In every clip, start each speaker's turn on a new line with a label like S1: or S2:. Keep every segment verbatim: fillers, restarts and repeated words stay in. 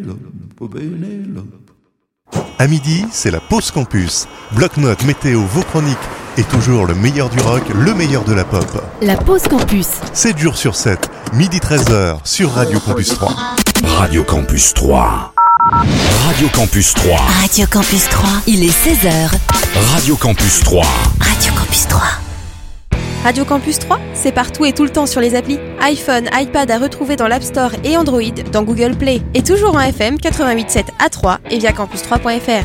S1: Pénélope, oh Pénélope.
S2: À midi, c'est la pause campus. Bloc-notes, météo, vos chroniques et toujours le meilleur du rock, le meilleur de la pop.
S3: La pause campus.
S2: sept jours sur sept, midi treize heures sur Radio Campus trois.
S4: Radio Campus trois. Radio Campus trois.
S3: Radio Campus trois. Il est seize heures.
S4: Radio Campus trois.
S3: Radio Campus trois.
S5: Radio Campus trois, c'est partout et tout le temps sur les applis. iPhone, iPad à retrouver dans l'App Store et Android, dans Google Play. Et toujours en F M quatre-vingt-huit virgule sept à Troyes et via campus trois point f r.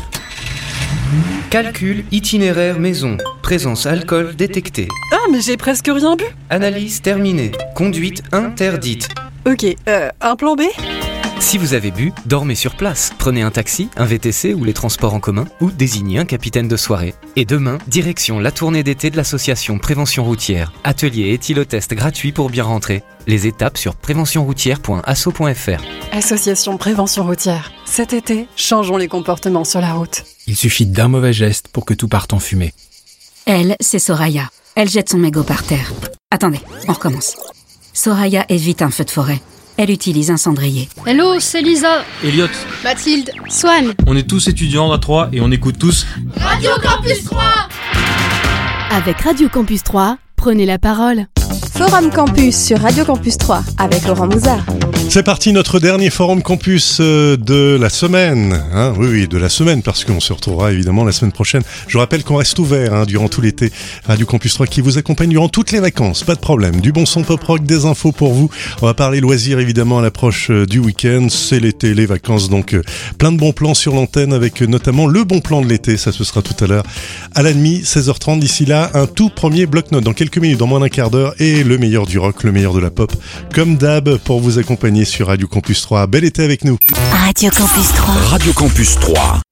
S6: Calcul itinéraire maison. Présence alcool détectée.
S7: Ah, mais j'ai presque rien bu.
S6: Analyse terminée. Conduite interdite.
S7: Ok, euh, un plan B ?
S6: Si vous avez bu, dormez sur place. Prenez un taxi, un V T C ou les transports en commun, ou désignez un capitaine de soirée. Et demain, direction la tournée d'été de l'association Prévention Routière. Atelier éthylotest gratuit pour bien rentrer. Les étapes sur prévention routière point asso point f r.
S7: Association Prévention Routière. Cet été, changeons les comportements sur la route.
S8: Il suffit d'un mauvais geste pour que tout parte en fumée.
S9: Elle, c'est Soraya. Elle jette son mégot par terre. Attendez, on recommence. Soraya évite un feu de forêt. Elle utilise un cendrier.
S10: Hello, c'est Lisa.
S11: Elliot.
S10: Mathilde. Swan.
S11: On est tous étudiants à Troyes et on écoute tous
S10: Radio Campus trois.
S3: Avec Radio Campus trois, prenez la parole.
S5: Forum Campus sur Radio Campus trois avec Laurent Mouzard.
S2: C'est parti, notre dernier forum campus de la semaine. Hein, oui, oui, de la semaine, parce qu'on se retrouvera évidemment la semaine prochaine. Je rappelle qu'on reste ouvert hein, durant tout l'été. Radio Campus trois qui vous accompagne durant toutes les vacances, pas de problème. Du bon son pop-rock, des infos pour vous. On va parler loisirs évidemment à l'approche du week-end. C'est l'été, les vacances, donc euh, plein de bons plans sur l'antenne avec euh, notamment le bon plan de l'été. Ça ce sera tout à l'heure à la demi, seize heures trente. D'ici là, un tout premier bloc-notes dans quelques minutes, dans moins d'un quart d'heure. Et le meilleur du rock, le meilleur de la pop, comme d'hab, pour vous accompagner sur Radio Campus trois. Bel été avec nous.
S3: Radio Campus trois.
S4: Radio Campus trois.